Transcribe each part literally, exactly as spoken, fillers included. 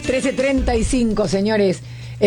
trece treinta y cinco, señores.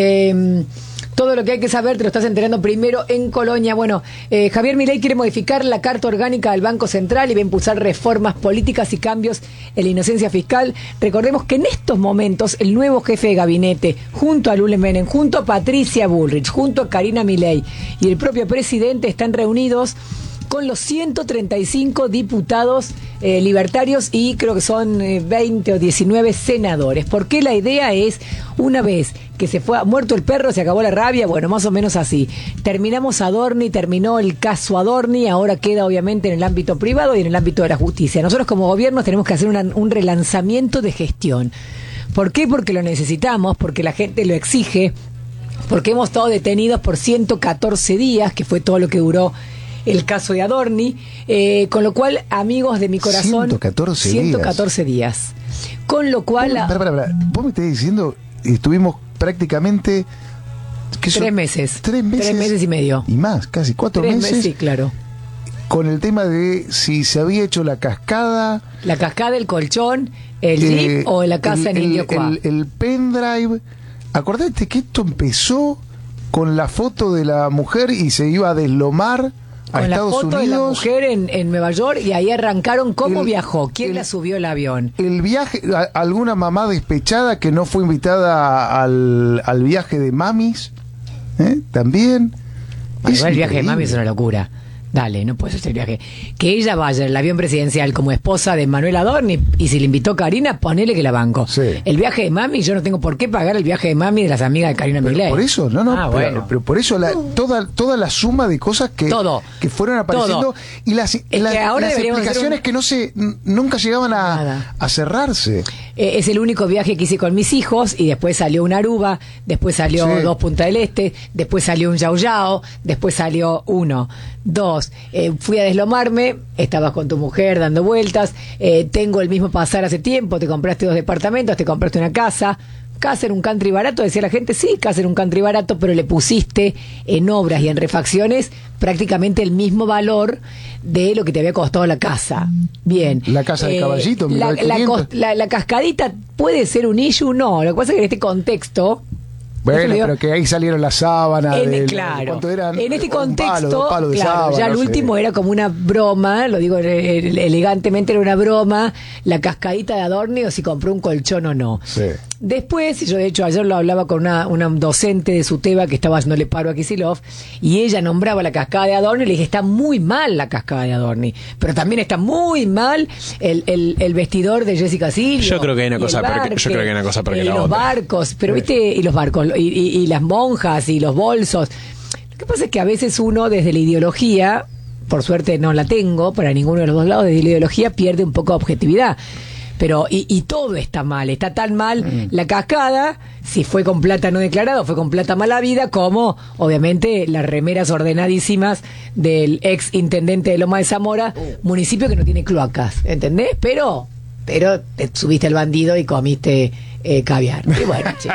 Eh, todo lo que hay que saber te lo estás enterando primero en Colonia. Bueno, eh, Javier Milei quiere modificar la Carta Orgánica del Banco Central y va a impulsar reformas políticas y cambios en la inocencia fiscal. Recordemos que en estos momentos el nuevo jefe de gabinete, junto a Lule Menem, junto a Patricia Bullrich, junto a Karina Milei y el propio presidente están reunidos con los ciento treinta y cinco diputados eh, libertarios y creo que son eh, veinte o diecinueve senadores. Porque la idea es, una vez que se fue muerto el perro, se acabó la rabia, bueno, más o menos así. Terminamos Adorni, terminó el caso Adorni, ahora queda obviamente en el ámbito privado y en el ámbito de la justicia. Nosotros como gobierno tenemos que hacer una, un relanzamiento de gestión. ¿Por qué? Porque lo necesitamos, porque la gente lo exige, porque hemos estado detenidos por ciento catorce días, que fue todo lo que duró el caso de Adorni, eh, con lo cual, amigos de mi corazón, ciento catorce, ciento catorce días. Con lo cual... Vos, para, para, para. Vos me estás diciendo, estuvimos prácticamente... ¿qué tres son? meses. Tres meses. Tres meses y medio. Y más, casi cuatro tres meses. meses, sí, claro. Con el tema de si se había hecho la cascada... La cascada, el colchón, el eh, jeep o la casa el, en Indio Cuá. El, el pendrive. Acordate que esto empezó con la foto de la mujer y se iba a deslomar a con Estados la foto Unidos. de la mujer en, en Nueva York, y ahí arrancaron cómo El- viajó, quién el- la subió el avión. El viaje, a- alguna mamá despechada que no fue invitada al, al viaje de mamis, ¿eh? También. Bueno, Es igual el viaje de increíble. mami es una locura. Dale, no puede ser el viaje. Que ella vaya en el avión presidencial como esposa de Manuel Adorni, y si le invitó Karina, ponele que la banco. Sí. El viaje de mami, yo no tengo por qué pagar el viaje de mami de las amigas de Karina Pero Milei. por eso, no, no, Ah, pero, bueno. pero por eso la, toda, toda la suma de cosas que, Todo. que fueron apareciendo Todo. y las, que las, ahora las deberíamos hacer explicaciones un- que no se n- nunca llegaban a, Nada. a cerrarse. Eh, es el único viaje que hice con mis hijos, y después salió un Aruba, después salió Sí. dos Punta del Este, después salió un Yao Yao, después salió uno, dos. Eh, fui a deslomarme, estabas con tu mujer dando vueltas, eh, tengo el mismo pasar hace tiempo, te compraste dos departamentos, te compraste una casa. Casa era un country barato, decía la gente, sí, casa era un country barato, pero le pusiste en obras y en refacciones prácticamente el mismo valor de lo que te había costado la casa. Bien. La casa de Caballito, la, mil la, quinientos. cos- la, la cascadita puede ser un issue, no. Lo que pasa es que en este contexto... Bueno, eso le digo- pero que ahí salieron las sábanas. en, de, claro, ¿cuánto eran? en este Un palo, contexto, dos palos de claro, sábana, ya el no sé. último era como una broma, lo digo eh, elegantemente, era una broma, la cascadita de Adorni, o si compró un colchón o no. Sí. Después, y yo de hecho ayer lo hablaba con una, una docente de SUTEBA que estaba haciéndole paro a Kicillof, y ella nombraba la cascada de Adorni, y le dije, está muy mal la cascada de Adorni, pero también está muy mal el, el, el vestidor de Jessica Silvio. Yo creo que hay una y cosa el peor que- barque, yo creo que hay una cosa peor que y la los otra. barcos, pero viste, y los barcos, y, y, y las monjas, y los bolsos. Lo que pasa es que a veces uno, desde la ideología, por suerte no la tengo para ninguno de los dos lados, desde la ideología pierde un poco de objetividad. Pero, y, y todo está mal, está tan mal Mm. la cascada, si fue con plata no declarado, fue con plata mala vida, como obviamente las remeras ordenadísimas del ex intendente de Loma de Zamora, municipio que no tiene cloacas, ¿entendés? Pero, pero te subiste al bandido y comiste eh, caviar. Y bueno, che.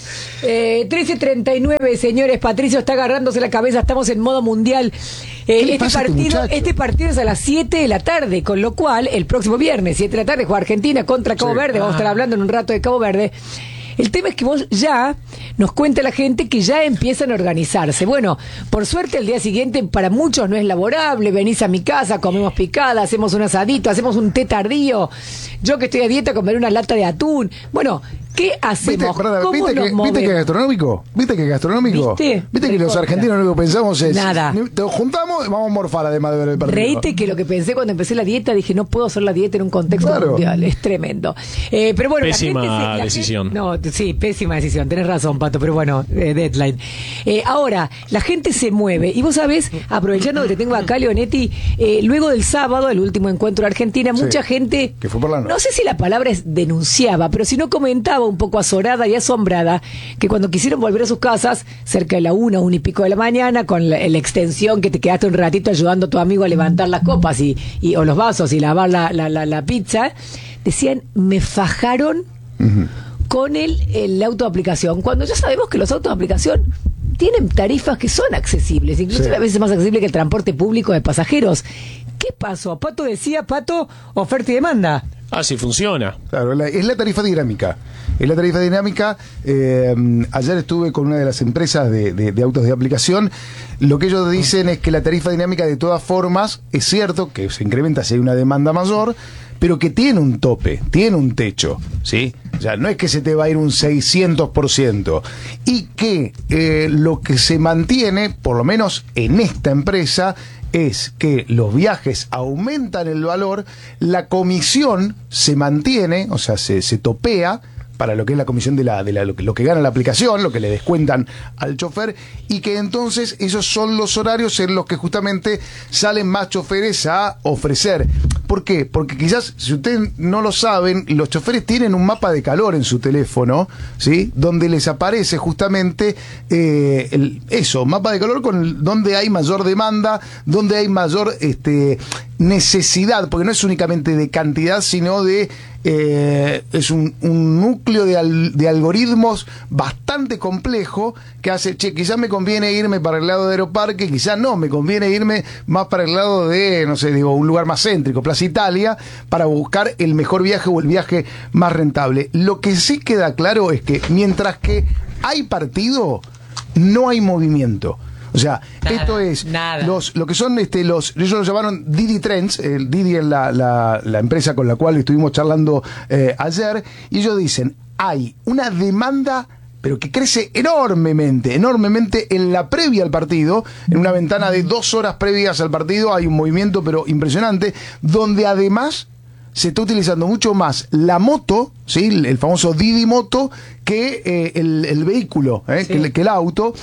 Eh, trece treinta y nueve, señores, Patricio está agarrándose la cabeza, estamos en modo mundial. Eh, ¿Qué le este, pasa a este partido, muchacho? este partido es a las siete de la tarde, con lo cual el próximo viernes, siete de la tarde, juega Argentina contra Cabo Sí. Verde. Vamos a estar hablando en un rato de Cabo Verde. El tema es que vos ya nos cuenta la gente que ya empiezan a organizarse. Bueno, por suerte el día siguiente para muchos no es laborable. Venís a mi casa, comemos picada, hacemos un asadito, hacemos un té tardío. Yo que estoy a dieta, comer una lata de atún. Bueno, ¿qué ¿Viste, hacemos? perdona, ¿Cómo ¿viste, nos que, movemos? ¿Viste que es gastronómico? ¿Viste que es gastronómico? ¿Viste? ¿Viste que los Recontra. argentinos lo único que pensamos es... Nada. Nos juntamos y vamos a morfar además de ver el partido. Reíte que lo que pensé cuando empecé la dieta, dije, no puedo hacer la dieta en un contexto Claro. mundial, es tremendo. Eh, pero bueno, la Pésima gente se- la decisión. gente- no, sí, pésima decisión, tenés razón, Pato, pero bueno, eh, deadline. Eh, ahora, la gente se mueve, y vos sabés, aprovechando que te tengo acá, Leonetti, eh, luego del sábado, el último encuentro de Argentina, Sí. mucha gente, Que fue por la noche. no sé si la palabra es denunciaba, pero si no comentaba un poco azorada y asombrada, que cuando quisieron volver a sus casas, cerca de la una, una y pico de la mañana, con la, la extensión que te quedaste un ratito ayudando a tu amigo a levantar las copas y, y o los vasos y lavar la, la, la, la pizza, decían, me fajaron con el, el auto de aplicación, cuando ya sabemos que los autos de aplicación tienen tarifas que son accesibles, inclusive Sí. a veces más accesible que el transporte público de pasajeros. ¿Qué pasó? Pato decía, Pato, oferta y demanda. Así funciona. Claro, la, es la tarifa dinámica. Es la tarifa dinámica. Eh, ayer estuve con una de las empresas de, de, de autos de aplicación. Lo que ellos dicen es que la tarifa dinámica, de todas formas, es cierto que se incrementa si hay una demanda mayor, pero que tiene un tope, tiene un techo, ¿sí? O sea, no es que se te va a ir un seiscientos por ciento. Y que eh, lo que se mantiene, por lo menos en esta empresa, es que los viajes aumentan el valor, la comisión se mantiene, o sea, se, se topea para lo que es la comisión de la, de la lo, que, lo que gana la aplicación, lo que le descuentan al chofer, y que entonces esos son los horarios en los que justamente salen más choferes a ofrecer. ¿Por qué? Porque quizás, si ustedes no lo saben, los choferes tienen un mapa de calor en su teléfono, ¿sí? Donde les aparece justamente eh, el, eso, mapa de calor con el, donde hay mayor demanda, donde hay mayor este, necesidad, porque no es únicamente de cantidad, sino de Eh, es un, un núcleo de, al, de algoritmos bastante complejo que hace, che, quizás me conviene irme para el lado de Aeroparque, quizás no, me conviene irme más para el lado de, no sé, digo, un lugar más céntrico, Plaza Italia, para buscar el mejor viaje o el viaje más rentable. Lo que sí queda claro es que mientras que hay partido, no hay movimiento. O sea, nada, esto es nada. Los, lo que son este, los, ellos lo llamaron Didi Trends, el Didi es la, la, la empresa con la cual estuvimos charlando eh, ayer, y ellos dicen, hay una demanda, pero que crece enormemente, enormemente en la previa al partido, en una ventana de dos horas previas al partido, hay un movimiento pero impresionante, donde además se está utilizando mucho más la moto, ¿sí? El, el famoso Didi Moto, que eh, el, el vehículo, ¿eh? Sí. que, que el auto.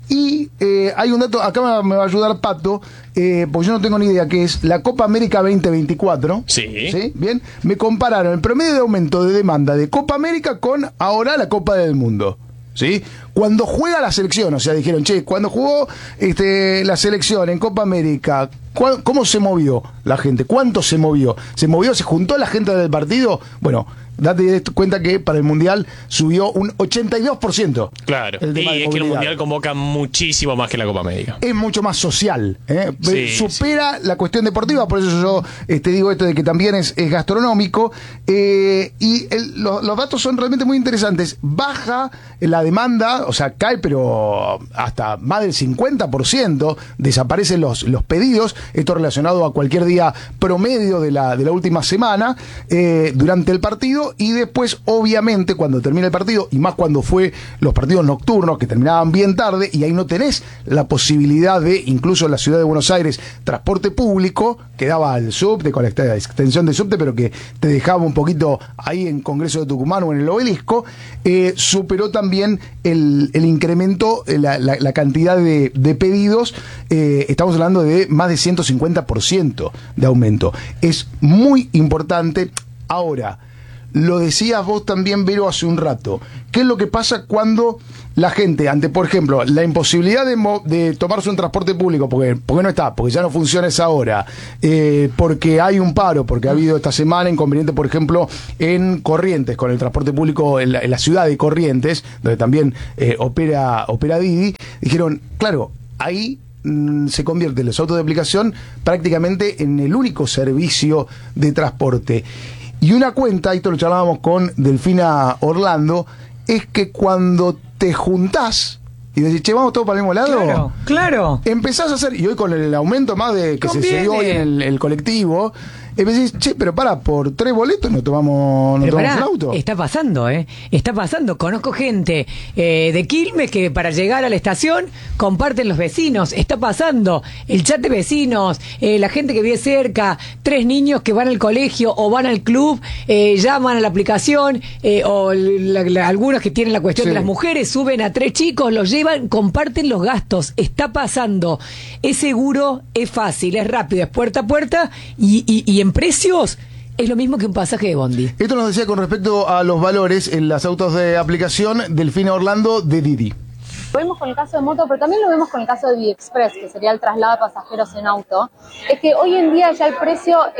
Y eh, hay un dato, acá me, me va a ayudar Pato, eh, porque yo no tengo ni idea, que es la Copa América veinte veinticuatro. Sí. ¿Sí? Bien, me compararon el promedio de aumento de demanda de Copa América con ahora la Copa del Mundo. ¿Sí? Cuando juega la selección, o sea, dijeron, che, cuando jugó este, la selección en Copa América, ¿cómo se movió la gente? ¿Cuánto se movió? ¿Se movió? ¿Se juntó la gente del partido? Bueno, date cuenta que para el Mundial subió un ochenta y dos por ciento. Claro, y es que el Mundial convoca muchísimo más que la Copa América. Es mucho más social, ¿eh? Sí, supera sí. la cuestión deportiva, por eso yo este, digo esto de que también es, es gastronómico, eh, y el, lo, los datos son realmente muy interesantes. Baja la demanda, o sea, cae pero hasta más del cincuenta por ciento, desaparecen los, los pedidos, esto relacionado a cualquier día promedio de la, de la última semana, eh, durante el partido, y después obviamente cuando termina el partido, y más cuando fue los partidos nocturnos que terminaban bien tarde, y ahí no tenés la posibilidad de, incluso en la ciudad de Buenos Aires, transporte público, que daba al subte, con la extensión de subte, pero que te dejaba un poquito ahí en Congreso de Tucumán o en el Obelisco, eh, superó también el, el incremento, la, la, la cantidad de, de pedidos, eh, estamos hablando de más de ciento cincuenta por ciento de aumento. Es muy importante. Ahora, lo decías vos también, Vero, hace un rato. ¿Qué es lo que pasa cuando la gente, ante, por ejemplo, la imposibilidad de, de tomarse un transporte público, porque, porque no está, porque ya no funciona esa hora, eh, porque hay un paro, porque ha habido esta semana inconveniente, por ejemplo, en Corrientes, con el transporte público en la, en la ciudad de Corrientes, donde también eh, opera, opera Didi, dijeron, claro, ahí se convierten los autos de aplicación prácticamente en el único servicio de transporte. Y una cuenta, esto lo charlábamos con Delfina Orlando, es que cuando te juntás y decís, che, vamos todos para el mismo lado, claro, claro, empezás a hacer, y hoy con el aumento más de que Conviene. se se dio hoy en el, el colectivo, y me decís, che, pero para, por tres boletos no tomamos, no tomamos pará, el auto. Está pasando, ¿eh? Está pasando. Conozco gente eh, de Quilmes que para llegar a la estación comparten los vecinos. Está pasando. El chat de vecinos, eh, la gente que vive cerca, tres niños que van al colegio o van al club, eh, llaman a la aplicación, eh, o la, la, algunos que tienen la cuestión sí. de las mujeres, suben a tres chicos, los llevan, comparten los gastos. Está pasando. Es seguro, es fácil, es rápido, es puerta a puerta, y, y, y en precios es lo mismo que un pasaje de bondi. Esto nos decía con respecto a los valores en los autos de aplicación Delfina Orlando de Didi. Lo vemos con el caso de moto, pero también lo vemos con el caso de Vía Express, que sería el traslado de pasajeros en auto. Es que hoy en día ya el precio es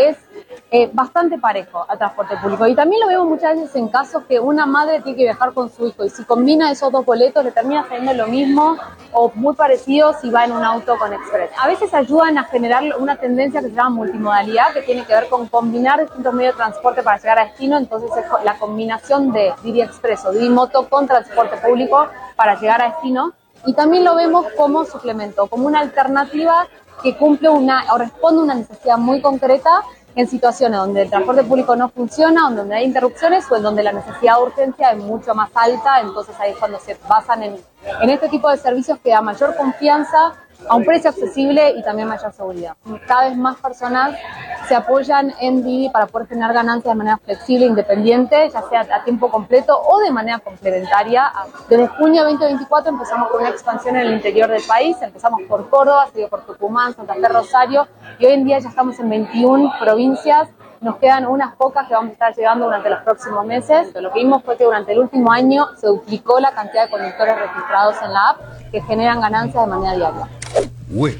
eh, bastante parejo al transporte público. Y también lo vemos muchas veces en casos que una madre tiene que viajar con su hijo y si combina esos dos boletos le termina saliendo lo mismo o muy parecido si va en un auto con Express. A veces ayudan a generar una tendencia que se llama multimodalidad, que tiene que ver con combinar distintos medios de transporte para llegar a destino. Entonces es la combinación de Didi Express o Didi Moto con transporte público para llegar a destino. Y también lo vemos como suplemento, como una alternativa que cumple una o responde a una necesidad muy concreta en situaciones donde el transporte público no funciona, donde hay interrupciones o en donde la necesidad de urgencia es mucho más alta. Entonces ahí es cuando se basan en, en este tipo de servicios que da mayor confianza, a un precio accesible y también mayor seguridad. Cada vez más personas se apoyan en Didi para poder generar ganancias de manera flexible e independiente, ya sea a tiempo completo o de manera complementaria. Desde junio de veinte veinticuatro empezamos con una expansión en el interior del país, empezamos por Córdoba, seguido por Tucumán, Santa Fe, Rosario, y hoy en día ya estamos en veintiuna provincias. Nos quedan unas pocas que vamos a estar llegando durante los próximos meses. Lo que vimos fue que durante el último año se duplicó la cantidad de conductores registrados en la app que generan ganancias de manera diaria. Uy.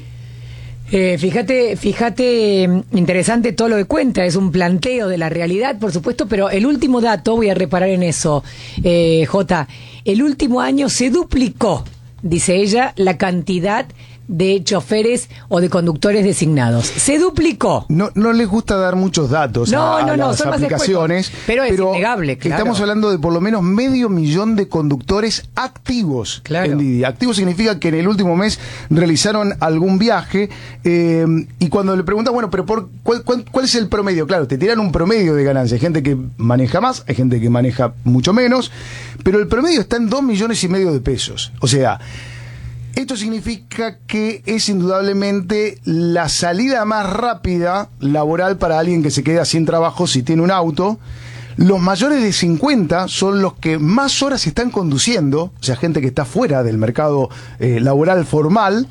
Eh, fíjate, fíjate, interesante todo lo que cuenta, es un planteo de la realidad, por supuesto, pero el último dato, voy a reparar en eso, eh, Jota, el último año se duplicó, dice ella, la cantidad de choferes o de conductores designados. Se duplicó. No, no les gusta dar muchos datos no, a, a no, no, las son aplicaciones, más pero es pero innegable, claro. Estamos hablando de por lo menos medio millón de conductores activos claro. en Didi. Activo significa que en el último mes realizaron algún viaje eh, y cuando le preguntas, bueno, pero por ¿cuál, cuál, cuál es el promedio? Claro, te tiran un promedio de ganancia. Hay gente que maneja más, hay gente que maneja mucho menos, pero el promedio está en dos millones y medio de pesos. O sea, esto significa que es indudablemente la salida más rápida laboral para alguien que se queda sin trabajo si tiene un auto. Los mayores de cincuenta son los que más horas están conduciendo, o sea, gente que está fuera del mercado eh, laboral formal.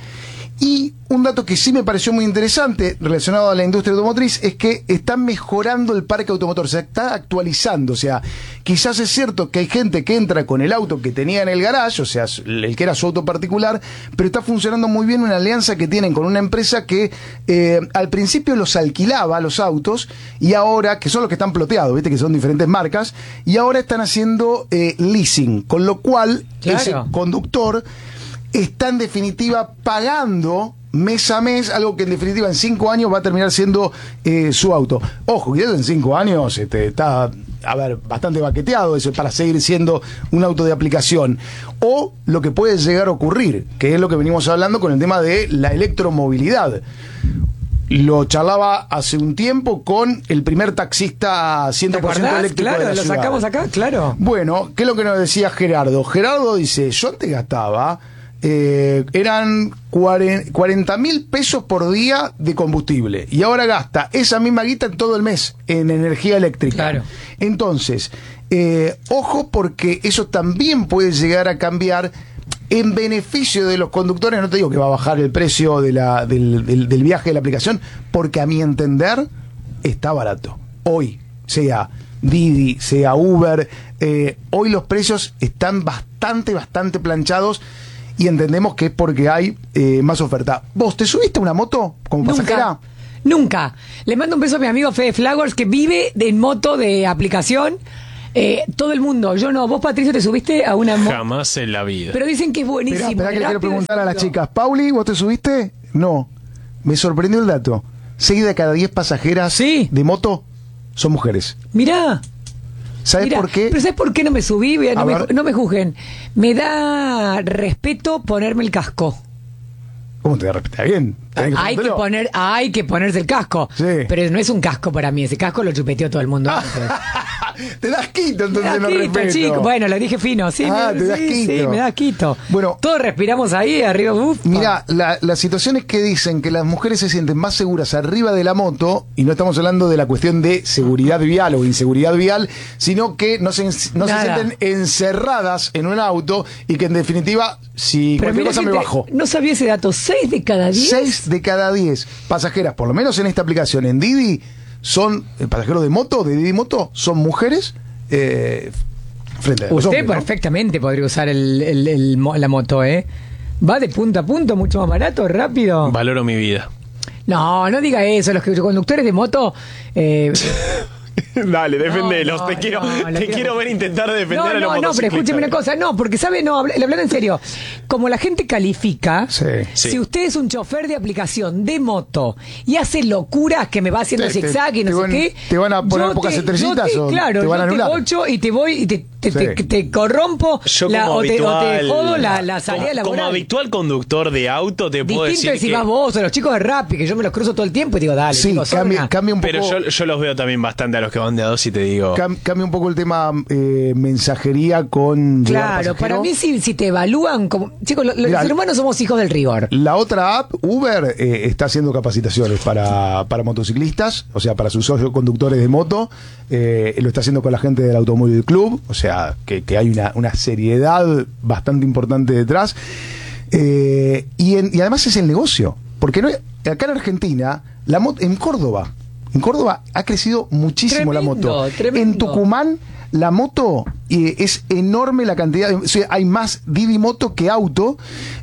Y un dato que sí me pareció muy interesante relacionado a la industria automotriz es que está mejorando el parque automotor, se está actualizando. O sea, quizás es cierto que hay gente que entra con el auto que tenía en el garage, o sea, el que era su auto particular, pero está funcionando muy bien una alianza que tienen con una empresa que eh, al principio los alquilaba los autos y ahora, que son los que están ploteados, viste que son diferentes marcas, y ahora están haciendo eh, leasing, con lo cual claro. ese conductor está en definitiva pagando mes a mes, algo que en definitiva en cinco años va a terminar siendo eh, su auto. Ojo, y eso en cinco años este, está, a ver, bastante baqueteado eso para seguir siendo un auto de aplicación. O lo que puede llegar a ocurrir, que es lo que venimos hablando con el tema de la electromovilidad. Lo charlaba hace un tiempo con el primer taxista cien por ciento eléctrico claro, de la lo ciudad. sacamos acá, claro. Bueno, ¿qué es lo que nos decía Gerardo? Gerardo dice, yo antes gastaba... Eh, eran cuarenta mil pesos por día de combustible y ahora gasta esa misma guita en todo el mes en energía eléctrica. Claro. Entonces, eh, ojo porque eso también puede llegar a cambiar en beneficio de los conductores. No te digo que va a bajar el precio de la, del, del, del viaje de la aplicación, porque a mi entender está barato. Hoy, sea Didi, sea Uber, eh, hoy los precios están bastante, bastante planchados. Y entendemos que es porque hay eh, más oferta. ¿Vos te subiste a una moto como pasajera? Nunca, nunca. Le mando un beso a mi amigo Fede Flowers, que vive en moto de aplicación. Eh, todo el mundo, yo no. ¿Vos, Patricio, te subiste a una moto? Jamás en la vida. Pero dicen que es buenísimo. Espera, espera que le quiero rápido, preguntar a las seguro. chicas. Pauli, ¿vos te subiste? No. Me sorprendió el dato. seis de cada diez pasajeras Sí. de moto son mujeres. Mirá. ¿Sabes Mirá, por qué? Pero ¿sabes por qué no me subí? Vea, A no, me, ver. no me juzguen. Me da respeto ponerme el casco. ¿Cómo te respeta bien? Tenés que Hay que, ponértelo. poner, hay que ponerse el casco. Sí. Pero no es un casco para mí. Ese casco lo chupeteó todo el mundo antes. Te das quito, entonces Me da no quito, respeto. chico. Bueno, lo dije fino. Sí, Ah, me, te das sí, quito. sí, me da quito. Bueno. Todos respiramos ahí, arriba. Uf, Mira, la, la situación es que dicen que las mujeres se sienten más seguras arriba de la moto, y no estamos hablando de la cuestión de seguridad vial o inseguridad vial, sino que no se, no se Nada. sienten encerradas en un auto y que en definitiva, si Pero cualquier mira cosa que me te- bajo. No sabía ese dato. Seis de cada diez. Seis de cada diez pasajeras, por lo menos en esta aplicación, en Didi, son eh, pasajeros de moto, de Didi Moto, son mujeres eh, frente a los Usted hombres, ¿no? perfectamente podría usar el, el- el mo- la moto, ¿eh? Va de punto a punto, mucho más barato, rápido. Valoro mi vida. No, no diga eso, los que- los conductores de moto... Eh, Dale, defendelos. No, te no, quiero, no, la te quiero- quiero ver intentar defender No, a los no, no, pero motociclistas. escúcheme una cosa, no, porque sabe, no, habla- hablando en serio, como la gente califica, Sí. Sí. si usted es un chofer de aplicación de moto y hace locuras que me va haciendo Te- te- zigzag y no te sé van- qué, te van a poner yo pocas te- estrellitas yo o claro, te van a yo anular. te bocho y te voy y te, te, Sí. te- te corrompo Yo la- como o, te, o te habitual, jodo la, la salida como, laboral. como habitual conductor de auto te puedo Distinto decir es si que... vas vos o los chicos de Rappi, que yo me los cruzo todo el tiempo y digo, dale, Sí, chicos, cambia, sorna. cambia un poco. Pero yo, yo los veo también bastante a los que van de a dos y te digo... Cam- cambia un poco el tema eh, mensajería con llevar Claro, pasajero. para mí si, si te evalúan como... Chicos, lo- los Mirá, seres humanos somos hijos del rigor. La otra app, Uber, eh, está haciendo capacitaciones para, para motociclistas, o sea, para sus socios conductores de moto. Eh, lo está haciendo con la gente del Automóvil Club, o sea, que, que hay una, una seriedad bastante importante detrás. Eh, y, en- y además es el negocio, porque no, acá en Argentina, la moto, en Córdoba, en Córdoba ha crecido muchísimo la Tremendo, moto. tremendo. En Tucumán, la moto eh, es enorme la cantidad, de- o sea, hay más Didi Moto que auto.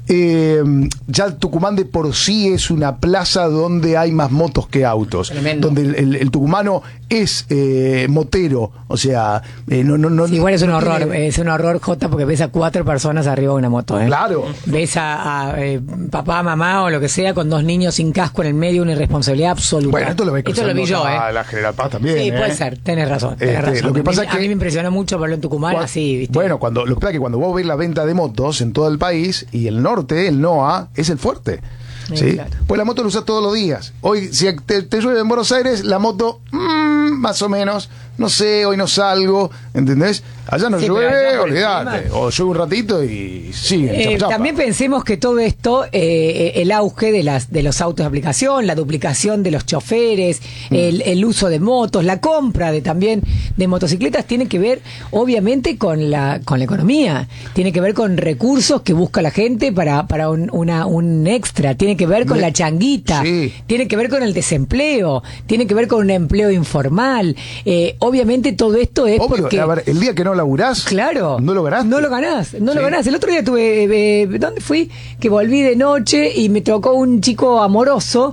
Eh, ya Tucumán de por sí es una plaza donde hay más motos que autos. Tremendo. Donde el, el- el tucumano es eh, motero, o sea, eh, no, no, no. Sí, igual es un no horror, tiene- es un horror, Jota, porque ves a cuatro personas arriba de una moto, ¿eh? Claro. Ves a, a, eh, papá, mamá o lo que sea con dos niños sin casco en el medio, una irresponsabilidad absoluta. Bueno, esto lo ves Esto lo vi yo, ¿eh? a la General Paz también. Sí, ¿eh? puede ser, tenés razón, tenés Este, razón. lo que A mí- pasa a es que- mí me impresionó mucho verlo en Tucumán, Cua- así, ¿viste? Bueno, cuando lo que pasa es que cuando vos ves la venta de motos en todo el país y el norte, el N O A, es el fuerte. Sí, ¿Sí? claro. Pues la moto la usas todos los días. Hoy, si te, te llueve en Buenos Aires, la moto, mm, más o menos, no sé, hoy no salgo, ¿entendés? Allá no Sí, pero llueve, allá por olvídate. encima. O llueve un ratito y sigue. Eh, chapa, chapa. también pensemos que todo esto, eh, el auge de las de los autos de aplicación, la duplicación de los choferes, Mm. el, el uso de motos, la compra de también de motocicletas tiene que ver, obviamente, con la con la economía, tiene que ver con recursos que busca la gente para para un, una, un extra, tiene que ver con Me- la changuita, Sí. tiene que ver con el desempleo, tiene que ver con un empleo informal. Eh, obviamente todo esto es Obvio, porque a ver, el día que no laburás, Claro. no lo ganaste. No lo ganás, no lo Sí. ganás. El otro día tuve, eh, ¿dónde fui? Que volví de noche y me tocó un chico amoroso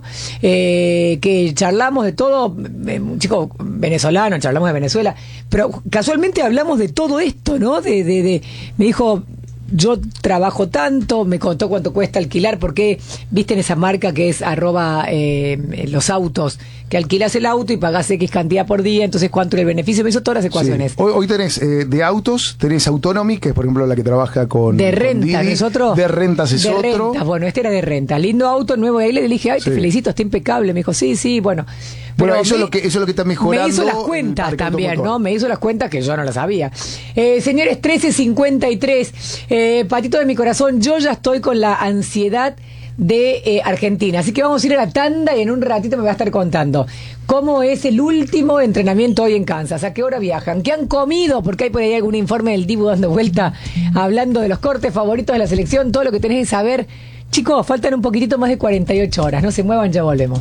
eh, que charlamos de todo, eh, un chico venezolano, charlamos de Venezuela, pero casualmente hablamos de todo esto, ¿no? De, de, de, me dijo, yo trabajo tanto, me contó cuánto cuesta alquilar, porque viste en esa marca que es arroba eh, los autos, que alquilas el auto y pagás X cantidad por día, entonces cuánto es el beneficio, me hizo todas las Sí. ecuaciones. Hoy, hoy tenés eh, de autos, tenés Autonomy, que es por ejemplo la que trabaja con. De con rentas, Didi. ¿no es otro? De rentas es de otro. rentas, bueno, este era de renta. Lindo auto, nuevo. Y ahí le dije, ay, te Sí. felicito, está impecable. Me dijo, sí, sí, bueno. Bueno, Pero eso es me- lo que- eso es lo que está mejorando Me hizo las el cuentas parque también, automotor. ¿no? Me hizo las cuentas que yo no las sabía. Eh, señores, trece cincuenta y tres. Eh, patito de mi corazón, yo ya estoy con la ansiedad de eh, Argentina. Así que vamos a ir a la tanda y en un ratito me va a estar contando cómo es el último entrenamiento hoy en Kansas, a qué hora viajan, qué han comido, porque hay por ahí algún informe del Dibu dando vuelta, hablando de los cortes favoritos de la selección, todo lo que tenés que saber. Chicos, faltan un poquitito más de cuarenta y ocho horas, no se muevan, ya volvemos.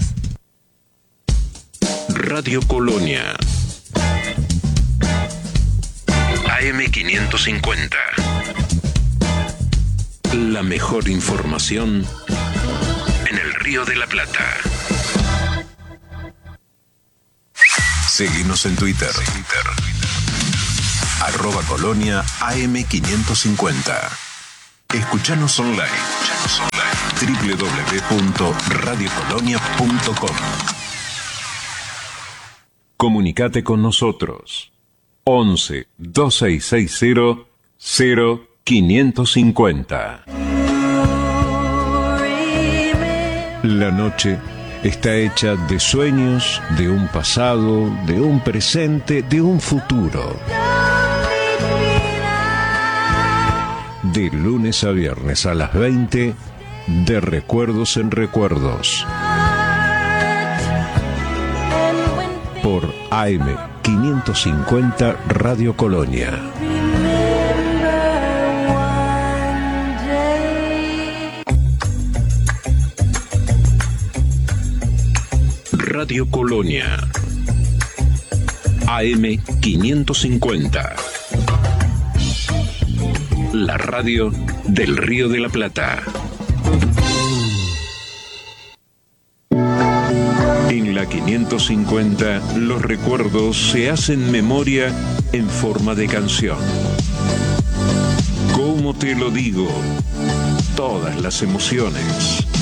Radio Colonia A M quinientos cincuenta. La mejor información en el Río de la Plata. Seguinos en Twitter. Arroba Colonia A M quinientos cincuenta. Escuchanos online. doble u doble u doble u punto radio colonia punto com. Comunicate con nosotros. once, dos seis seis cero, cero quinientos cincuenta. La noche está hecha de sueños, de un pasado, de un presente, de un futuro. De lunes a viernes a las veinte, de recuerdos en recuerdos. Por A M quinientos cincuenta Radio Colonia. Radio Colonia A M quinientos cincuenta. La radio del Río de la Plata. En la quinientos cincuenta, los recuerdos se hacen memoria en forma de canción. ¿Cómo te lo digo? Todas las emociones.